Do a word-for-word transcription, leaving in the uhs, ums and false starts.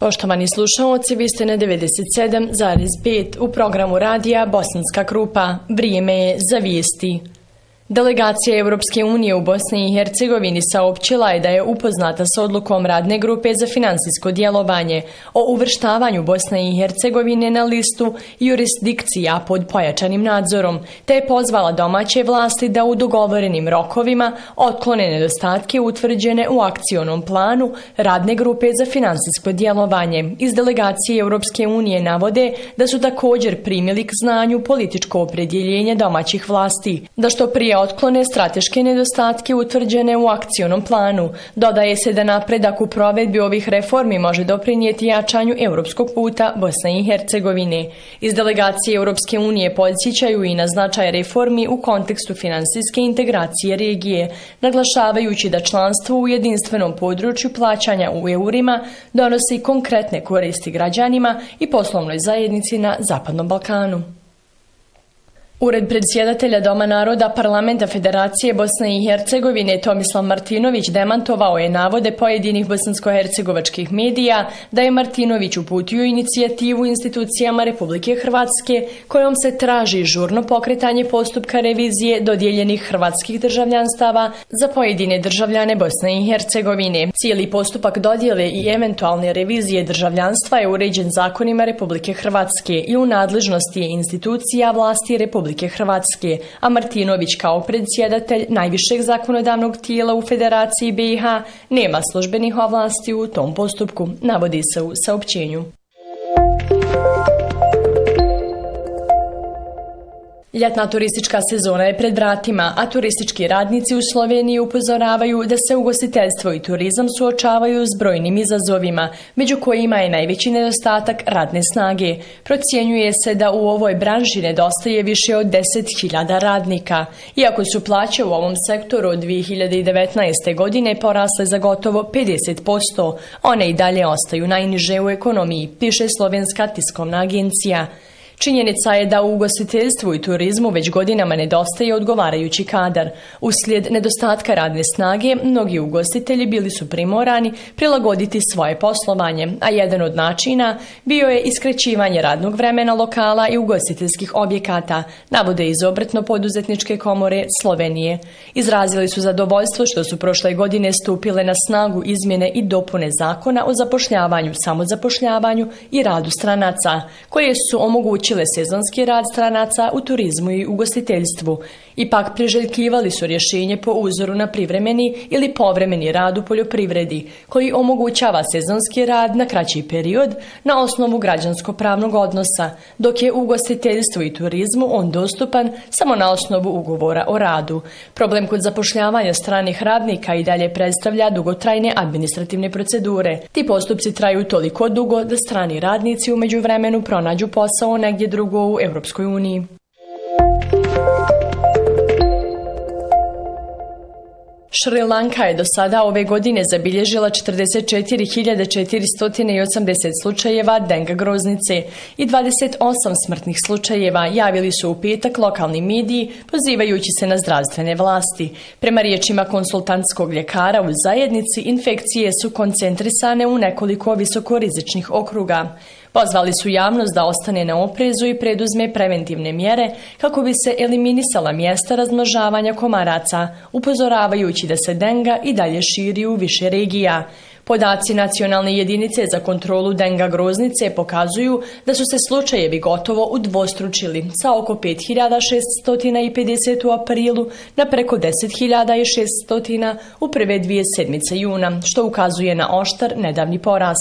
Poštovani slušaoci, vi ste na devedeset sedam zarez pet u programu radija Bosanska Krupa. Vrijeme je za vijesti. Delegacija Europske unije u Bosni i Hercegovini saopćila je da je upoznata s odlukom Radne grupe za finansijsko djelovanje o uvrštavanju Bosne i Hercegovine na listu jurisdikcija pod pojačanim nadzorom, te je pozvala domaće vlasti da u dogovorenim rokovima otklone nedostatke utvrđene u akcionom planu Radne grupe za finansijsko djelovanje. Iz delegacije Europske unije navode da su također primili k znanju političko opredjeljenje domaćih vlasti, da što prije otklone strateške nedostatke utvrđene u akcionom planu. Dodaje se da napredak u provedbi ovih reformi može doprinijeti jačanju europskog puta Bosne i Hercegovine. Iz delegacije Europske unije podsjećaju i na značaj reformi u kontekstu finansijske integracije regije, naglašavajući da članstvo u jedinstvenom području plaćanja u eurima donosi konkretne koristi građanima i poslovnoj zajednici na Zapadnom Balkanu. Ured predsjedatelja Doma naroda Parlamenta Federacije Bosne i Hercegovine Tomislav Martinović demantovao je navode pojedinih bosansko-hercegovačkih medija da je Martinović uputio inicijativu institucijama Republike Hrvatske kojom se traži žurno pokretanje postupka revizije dodijeljenih hrvatskih državljanstava za pojedine državljane Bosne i Hercegovine. Cijeli postupak dodjele i eventualne revizije državljanstva je uređen zakonima Republike Hrvatske i u nadležnosti je institucija vlasti Republike Hrvatske, a Martinović kao predsjedatelj najvišeg zakonodavnog tijela u Federaciji B i H nema službenih ovlasti u tom postupku, navodi se u saopćenju. Ljetna turistička sezona je pred vratima, a turistički radnici u Sloveniji upozoravaju da se ugostiteljstvo i turizam suočavaju s brojnim izazovima, među kojima je najveći nedostatak radne snage. Procjenjuje se da u ovoj branži nedostaje više od deset hiljada radnika. Iako su plaće u ovom sektoru od dvije hiljade devetnaeste. godine porasle za gotovo pedeset posto, one i dalje ostaju najniže u ekonomiji, piše slovenska tiskovna agencija. Činjenica je da u ugostiteljstvu i turizmu već godinama nedostaje odgovarajući kadar. Uslijed nedostatka radne snage, mnogi ugostitelji bili su primorani prilagoditi svoje poslovanje, a jedan od načina bio je iskraćivanje radnog vremena lokala i ugostiteljskih objekata, navode iz Obrtno-poduzetničke komore Slovenije. Izrazili su zadovoljstvo što su prošle godine stupile na snagu izmjene i dopune zakona o zapošljavanju, samozapošljavanju i radu stranaca, koje su omogućile sezonski rad stranaca u turizmu i ugostiteljstvu. Ipak priželjkivali su rješenje po uzoru na privremeni ili povremeni rad u poljoprivredi, koji omogućava sezonski rad na kraći period na osnovu građansko-pravnog odnosa, dok je u ugostiteljstvu i turizmu on dostupan samo na osnovu ugovora o radu. Problem kod zapošljavanja stranih radnika i dalje predstavlja dugotrajne administrativne procedure. Ti postupci traju toliko dugo da strani radnici u međuvremenu pronađu posao negdje drugo u Europskoj uniji. Šri Lanka je do sada ove godine zabilježila četrdeset četiri hiljade četiristo osamdeset slučajeva denga groznice i dvadeset osam smrtnih slučajeva, javili su u petak lokalni mediji pozivajući se na zdravstvene vlasti. Prema riječima konsultantskog ljekara u zajednici, infekcije su koncentrisane u nekoliko visokorizičnih okruga. Pozvali su javnost da ostane na oprezu i preduzme preventivne mjere kako bi se eliminisala mjesta razmnožavanja komaraca, upozoravajući da se denga i dalje širi u više regija. Podaci Nacionalne jedinice za kontrolu denga groznice pokazuju da su se slučajevi gotovo udvostručili sa oko pet hiljada šesto pedeset u aprilu na preko deset hiljada šesto u prve dvije sedmice juna, što ukazuje na oštar nedavni porast.